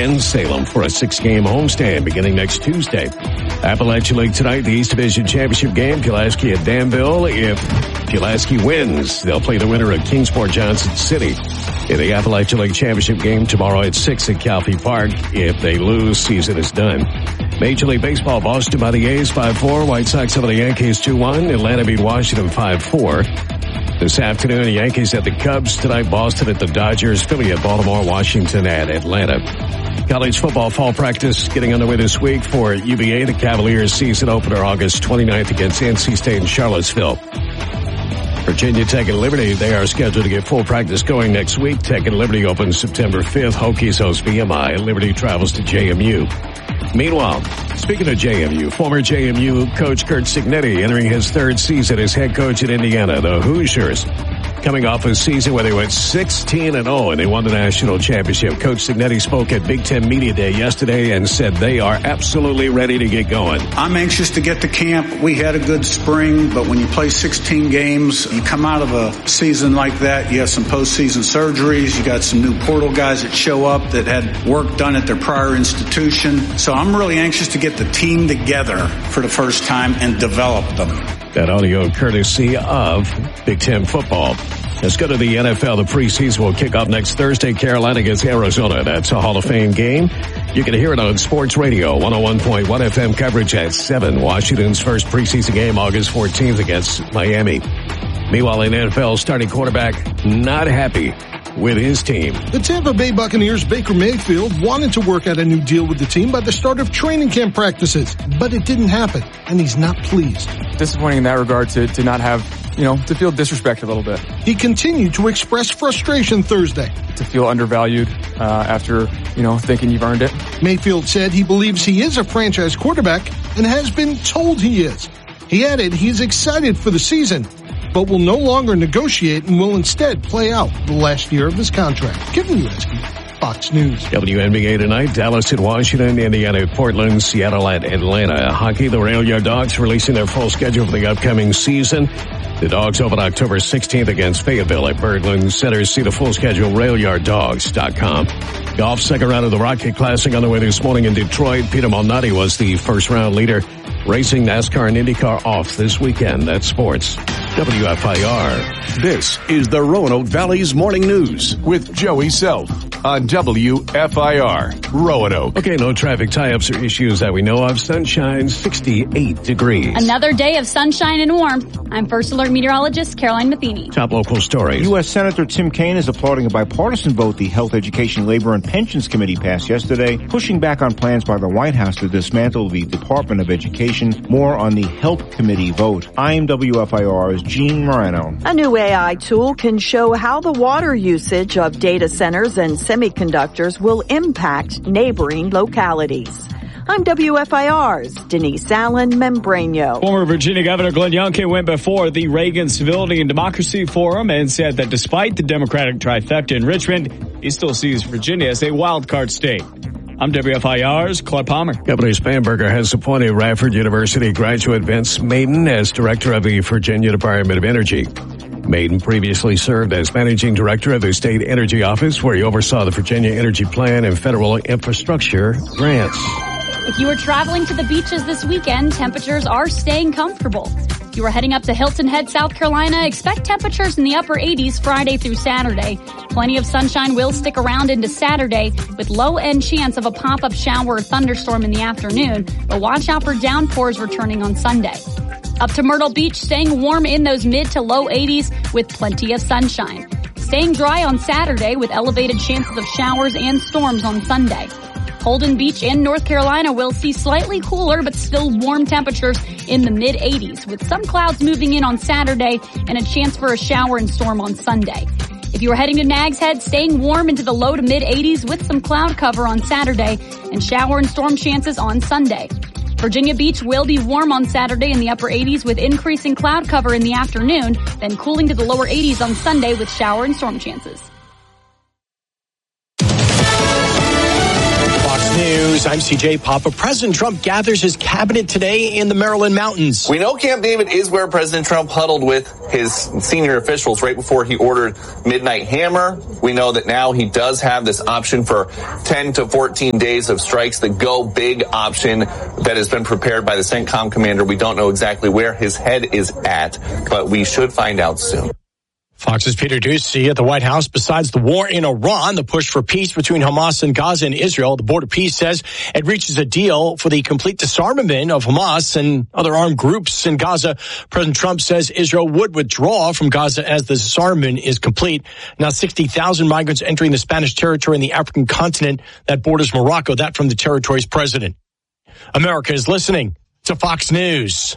in Salem for a 6-game homestand beginning next Tuesday. Appalachian League tonight, the East Division Championship game, Pulaski at Danville. If Pulaski wins, they'll play the winner of Kingsport Johnson City in the Appalachian League Championship game tomorrow at 6 at Calfee Park. If they lose, season is done. Major League Baseball, Boston by the A's 5-4, White Sox over the Yankees 2-1, Atlanta beat Washington 5-4. This afternoon, the Yankees at the Cubs. Tonight, Boston at the Dodgers, Philly at Baltimore, Washington at Atlanta. College football fall practice getting underway this week for UVA. The Cavaliers season opener August 29th against NC State in Charlottesville. Virginia Tech and Liberty, they are scheduled to get full practice going next week. Tech and Liberty opens September 5th. Hokies host VMI, and Liberty travels to JMU. Meanwhile, speaking of JMU, former JMU coach Curt Cignetti entering his 3rd season as head coach at Indiana. The Hoosiers coming off a season where they went 16-0 and they won the national championship. Coach Cignetti spoke at Big Ten Media Day yesterday and said they are absolutely ready to get going. I'm anxious to get to camp. We had a good spring, but when you play 16 games, you come out of a season like that, you have some postseason surgeries, you got some new portal guys that show up that had work done at their prior institution. So I'm really anxious to get the team together for the first time and develop them. That audio courtesy of Big Ten football. Let's go to the NFL. The preseason will kick off next Thursday. Carolina against Arizona. That's a Hall of Fame game. You can hear it on Sports Radio, 101.1 FM coverage at 7. Washington's first preseason game, August 14th against Miami. Meanwhile, in NFL, starting quarterback not happy with his team. The Tampa Bay Buccaneers' Baker Mayfield wanted to work out a new deal with the team by the start of training camp practices, but it didn't happen, and he's not pleased. Disappointing in that regard to not have, to feel disrespected a little bit. He continued to express frustration Thursday. To feel undervalued after, thinking you've earned it. Mayfield said he believes he is a franchise quarterback and has been told he is. He added he's excited for the season, but will no longer negotiate and will instead play out the last year of his contract. Kevin Uesky, Fox News. WNBA tonight, Dallas at Washington, Indiana at Portland, Seattle at Atlanta. Hockey, the Rail Yard Dogs releasing their full schedule for the upcoming season. The Dogs open October 16th against Fayetteville at Birdland Center. See the full schedule, railyarddogs.com. Golf, second round of the Rocket Classic on the way this morning in Detroit. Peter Malnati was the first round leader. Racing, NASCAR, and IndyCar off this weekend. That's sports. WFIR. This is the Roanoke Valley's Morning News with Joey Self on WFIR Roanoke. Okay, no traffic tie-ups or issues that we know of. Sunshine, 68 degrees. Another day of sunshine and warmth. I'm First Alert Meteorologist Caroline Matheny. Top local stories. U.S. Senator Tim Kaine is applauding a bipartisan vote the Health, Education, Labor, and Pensions Committee passed yesterday, pushing back on plans by the White House to dismantle the Department of Education. More on the Health Committee vote. I'm WFIR's Gene Morano. A new AI tool can show how the water usage of data centers and semiconductors will impact neighboring localities. I'm WFIR's Denise Allen Membrano. Former Virginia Governor Glenn Youngkin went before the Reagan Civility and Democracy Forum and said that despite the Democratic trifecta in Richmond, he still sees Virginia as a wild card state. I'm WFIR's Claude Palmer. Governor Spanberger has appointed Radford University graduate Vince Maiden as director of the Virginia Department of Energy. Maiden previously served as managing director of the State Energy Office, where he oversaw the Virginia Energy Plan and federal infrastructure grants. If you are traveling to the beaches this weekend, temperatures are staying comfortable. If you are heading up to Hilton Head, South Carolina, expect temperatures in the upper 80s Friday through Saturday. Plenty of sunshine will stick around into Saturday with low-end chance of a pop-up shower or thunderstorm in the afternoon, but watch out for downpours returning on Sunday. Up to Myrtle Beach, staying warm in those mid to low 80s with plenty of sunshine. Staying dry on Saturday with elevated chances of showers and storms on Sunday. Holden Beach and North Carolina will see slightly cooler but still warm temperatures in the mid-80s with some clouds moving in on Saturday and a chance for a shower and storm on Sunday. If you are heading to Nags Head, staying warm into the low to mid-80s with some cloud cover on Saturday and shower and storm chances on Sunday. Virginia Beach will be warm on Saturday in the upper 80s with increasing cloud cover in the afternoon, then cooling to the lower 80s on Sunday with shower and storm chances. News News, I'm CJ Papa. President Trump gathers his cabinet today in the Maryland mountains. We know Camp David is where President Trump huddled with his senior officials right before he ordered Midnight Hammer. We know that now he does have this option for 10 to 14 days of strikes, the go big option that has been prepared by the CENTCOM commander. We don't know exactly where his head is at, but we should find out soon. Fox's Peter Doocy at the White House. Besides the war in Iran, the push for peace between Hamas and Gaza and Israel, the Board of Peace says it reaches a deal for the complete disarmament of Hamas and other armed groups in Gaza. President Trump says Israel would withdraw from Gaza as the disarmament is complete. Now 60,000 migrants entering the Spanish territory in the African continent that borders Morocco. That from the territory's president. America is listening to Fox News.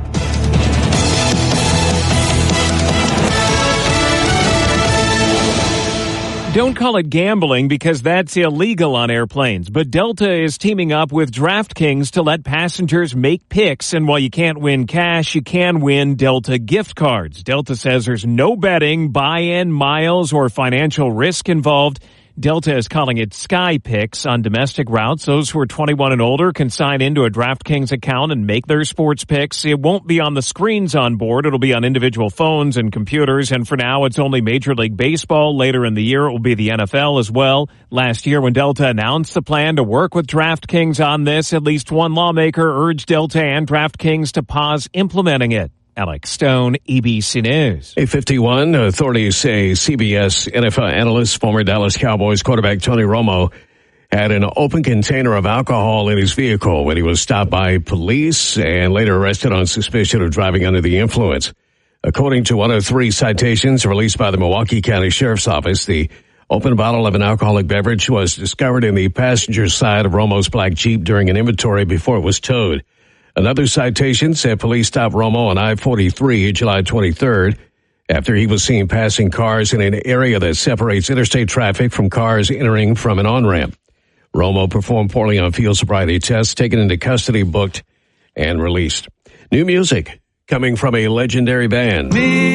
Don't call it gambling because that's illegal on airplanes. But Delta is teaming up with DraftKings to let passengers make picks. And while you can't win cash, you can win Delta gift cards. Delta says there's no betting, buy-in, miles, or financial risk involved. Delta is calling it Sky Picks on domestic routes. Those who are 21 and older can sign into a DraftKings account and make their sports picks. It won't be on the screens on board. It'll be on individual phones and computers. And for now, it's only Major League Baseball. Later in the year, it will be the NFL as well. Last year, when Delta announced the plan to work with DraftKings on this, at least one lawmaker urged Delta and DraftKings to pause implementing it. Alex Stone, ABC News. 8:51, authorities say CBS NFL analyst, former Dallas Cowboys quarterback Tony Romo had an open container of alcohol in his vehicle when he was stopped by police and later arrested on suspicion of driving under the influence. According to 103 citations released by the Milwaukee County Sheriff's Office, the open bottle of an alcoholic beverage was discovered in the passenger side of Romo's black Jeep during an inventory before it was towed. Another citation said police stopped Romo on I-43 July 23rd after he was seen passing cars in an area that separates interstate traffic from cars entering from an on-ramp. Romo performed poorly on field sobriety tests, taken into custody, booked, and released. New music coming from a legendary band.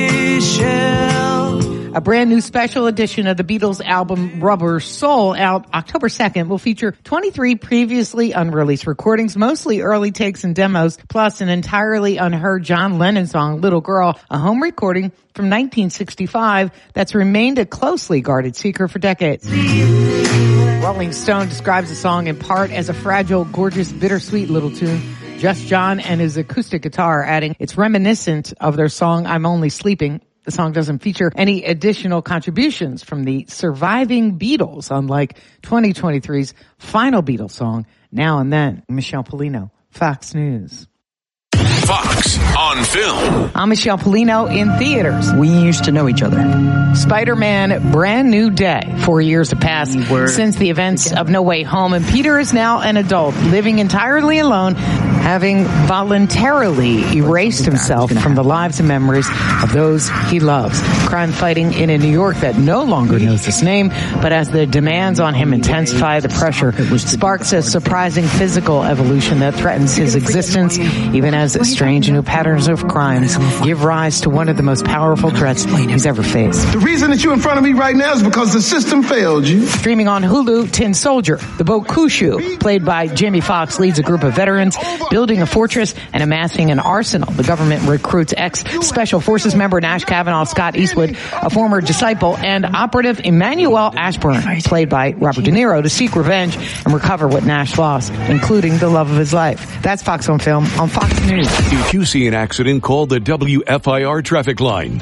A brand new special edition of the Beatles album Rubber Soul, out October 2nd, will feature 23 previously unreleased recordings, mostly early takes and demos, plus an entirely unheard John Lennon song, Little Girl, a home recording from 1965 that's remained a closely guarded secret for decades. Rolling Stone describes the song in part as a fragile, gorgeous, bittersweet little tune. Just John and his acoustic guitar, adding it's reminiscent of their song I'm Only Sleeping. The song doesn't feature any additional contributions from the surviving Beatles, unlike 2023's final Beatles song, Now and Then. Michelle Polino, Fox News. Fox on Film. I'm Michelle Polino in theaters. We used to know each other. Spider-Man Brand New Day. 4 years have passed since the events of No Way Home, and Peter is now an adult, living entirely alone, having voluntarily erased himself from the lives and memories of those he loves. Crime fighting in a New York that no longer knows his name, but as the demands on him intensify, the pressure sparks a surprising physical evolution that threatens his existence, even as strange new patterns of crimes give rise to one of the most powerful threats he's ever faced. The reason that you're in front of me right now is because the system failed you. Streaming on Hulu, Tin Soldier. The Bokushu, played by Jamie Foxx, leads a group of veterans building a fortress and amassing an arsenal. The government recruits ex-Special Forces member Nash Kavanaugh, Scott Eastwood, a former disciple, and operative Emmanuel Ashburn, played by Robert De Niro, to seek revenge and recover what Nash lost, including the love of his life. That's Fox on Film on Fox News. If you see an accident, call the WFIR traffic line,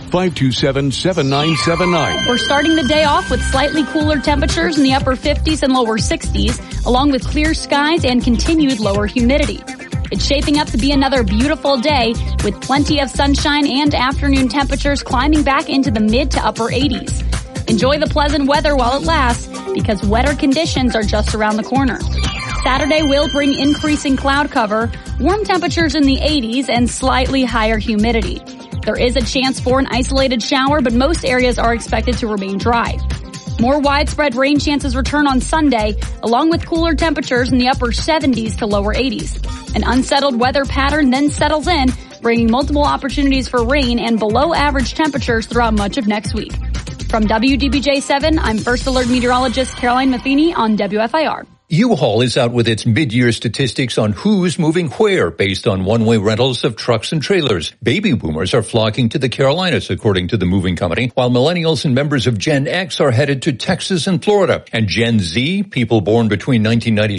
527-7979. We're starting the day off with slightly cooler temperatures in the upper 50s and lower 60s, along with clear skies and continued lower humidity. It's shaping up to be another beautiful day with plenty of sunshine and afternoon temperatures climbing back into the mid to upper 80s. Enjoy the pleasant weather while it lasts, because wetter conditions are just around the corner. Saturday will bring increasing cloud cover, warm temperatures in the 80s, and slightly higher humidity. There is a chance for an isolated shower, but most areas are expected to remain dry. More widespread rain chances return on Sunday, along with cooler temperatures in the upper 70s to lower 80s. An unsettled weather pattern then settles in, bringing multiple opportunities for rain and below average temperatures throughout much of next week. From WDBJ 7, I'm First Alert meteorologist Caroline Matheny on WFIR. U-Haul is out with its mid-year statistics on who's moving where based on one-way rentals of trucks and trailers. Baby boomers are flocking to the Carolinas, according to the moving company, while millennials and members of Gen X are headed to Texas and Florida. And Gen Z, people born between 1996